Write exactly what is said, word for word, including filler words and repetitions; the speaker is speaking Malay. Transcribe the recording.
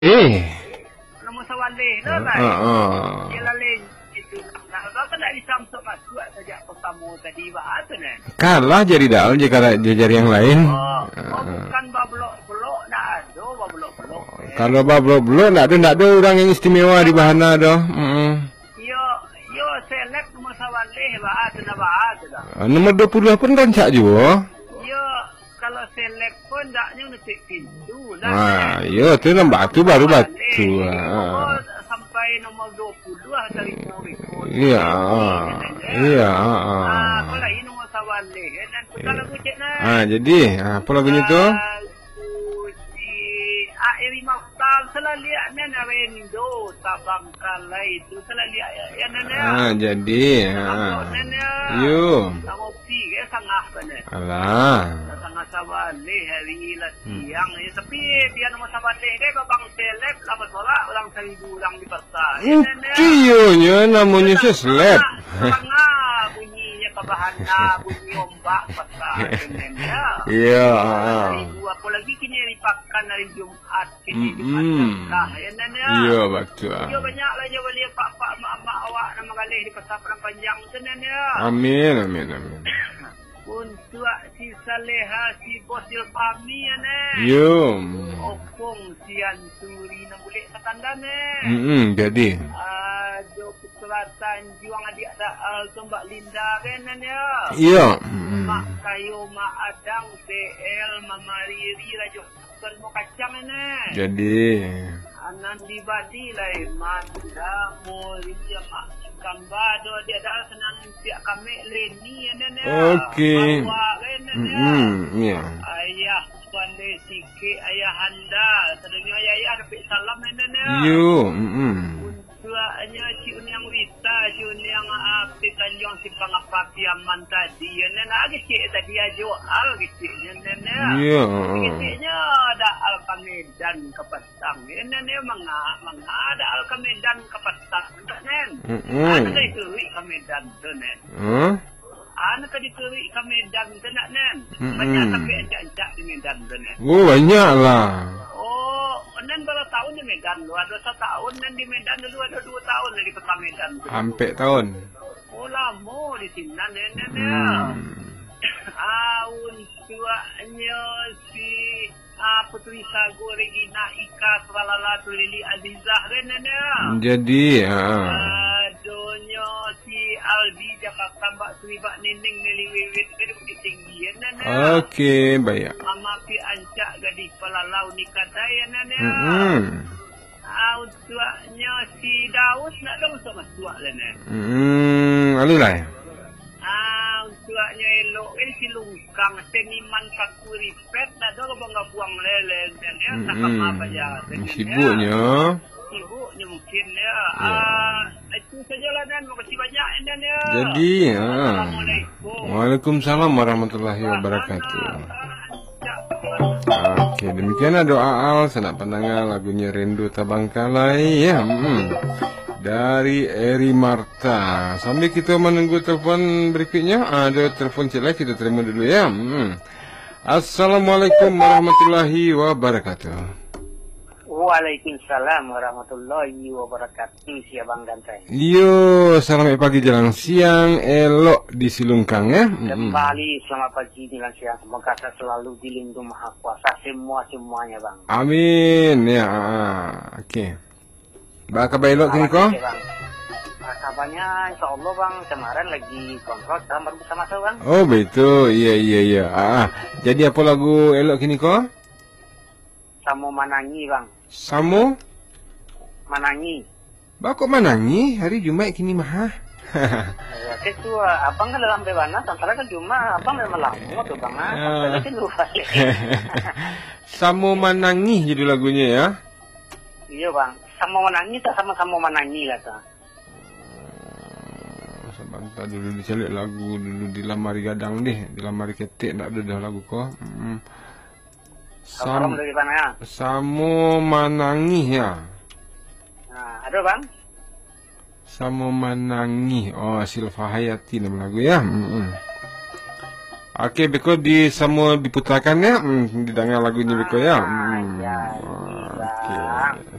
Eh. Nama sawalih dah Ha lah. ah. Dia lain itu. Nah, kalau nak disamsuk kat kuat saja pertama tadi bah tu kan. Kalah jadi dah je kalau dia jadi yang lain. Oh, oh bukan bablok-blok dah ada bablok-blok. Kalau bablok-blok nak ada nak ada orang yang istimewa di bahana dah. Hmm. Yo yo select nama sawalih bah tu dah bah tu dah. Nombor dua puluh pun rancak juga. Yo kalau select pun daknya nutup pintu dah. Ah, yo tu nombor tu baru batu. Ah. Sampai nombor dua puluh lah dari Morico. Iya. Iya, ah. Ah, kalau ini nombor sawalih dan kalau bucek nah. Ah, jadi apa lagunya tu? Airi Maftal selalu lihat nana Rendo tabang kalai itu selalu lihat ya nana. Ah, jadi. Ah. Yo. Sama pi ya sangah benar. Alah. Sangah sawalih hari lah siang ya tapi dia nama sawalih dia babang seleb lama solat orang seribu orang di pasar. Kiyonya namanya seslep. Sangah bunyinya kebahana bunyi ombak pasar ya. Iya. Apa lagi kini dipakan hari Jumat kini Hmm. Jumat ya nana. Iya betul. Dia banyak lah dia boleh pak-pak mak-mak awak nama galih di pasar Padang Panjang tu nana. Amin amin amin. Untuk si Saleha si Bosil Pami ane. Yo. Opong si Anturi nak boleh setandan ne. Hmm, jadi. Ada keselatan juang adik ada uh, Tombak Linda kan nanya. Iya. Mak kayu mak adang T L Mama Riri rajuk selmo kacang ane. Jadi. Anan dibadi lai manda mori mak gambar do dia dah senang tiap kami leni ane. Okey. Hmm, ya. Ayah pandai sikit ayah anda. Sedangnya ayah dapat salam ane. Yo. Hmm. Untuknya si Unyang Rita, si Unyang api Tanjung Simpang apa Piaman tadi. Ane lagi cik tadi aja al gitu ane. Yo. Keciknya ada al Kamedan ke Petang. Ane manga manga ada al Kamedan ke Petang. Nen. Hmm. Ada itu Kamedan tu nen. Huh? Anak di Keri ke Medan tu nak nen. Banyak sampai encak-encak di Medan tu nen. Oh, banyak lah. Oh, nen berapa tahun di Medan lu? Ada satu tahun nen di Medan dulu ada dua tahun lagi ke Medan. Hampir tahun. Oh, lama di sini nen nen. Hmm. Ah, untuknya si ah, Putri Sago Regina Ika Tralala Tulili Azizah kan nen. Jadi, ah. Adonyo si Aldi Jakarta Mbak Sri Mbak Nining Neli Wiwit ke Bukit Tinggi ya nana. Okey, baik. Mama pi ancak gadis pelalau nikadai ya nana. Hmm. Ah, utuaknya si Daus nak dah masuk masuk lah nana. Hmm, alulai. Ah, utuaknya elok ini si Lungkang seniman kaku ripet nak dah bangga buang lele dan ya tak apa apa ya. Sibuknya. Sibuknya mungkin ya. Ah, itu sajalah dan makasih banyak dan ya. Jadi, ah. Assalamualaikum. Waalaikumsalam warahmatullahi wabarakatuh. Okey, demikianlah doa al sanak pandangan lagunya Rindu Tabangkalai ya. Hmm. Dari Eri Marta. Sambil kita menunggu telefon berikutnya, ada telefon celak kita terima dulu ya. Hmm. Assalamualaikum warahmatullahi wabarakatuh. Waalaikumsalam warahmatullahi wabarakatuh. Si Abang Ganteng. Yo, selamat pagi jelang siang, elok di Silungkang ya. Kembali selamat pagi jelang siang. Semoga saya selalu dilindungi Maha Kuasa semua semuanya bang. Amin ya. Okey. Ba kabar elok kini ko? Kabarnya insya Allah bang, kemarin lagi kontrol dalam baru bersama saya bang. Oh betul, iya iya iya. Ah, jadi apa lagu elok kini ko? Samo Manangi bang. Samo? Manangi. Ba kok Manangi? Hari Jumat kini mah. Ya, itu abang kan dalam bebana, antara kan cuma abang memang lama tuh bang. Ah, kan lupa. Samo Manangi jadi lagunya ya. Iya bang, Samo Manangi tak sama-sama Manangi lah tak. Sebentar dulu dicari lagu dulu di lamari gadang deh, di lamari ketik tak ada dah lagu ko. Hmm. Sam dari mana ya? Samo Manangi ya. Nah, ada bang? Samo Manangi. Oh, Silva Hayati nama lagu ya. Hmm. Okey, beko di Samo diputarkan ya. Hmm, didengar lagunya beko ya. Hmm. Ya, Okey. Bang.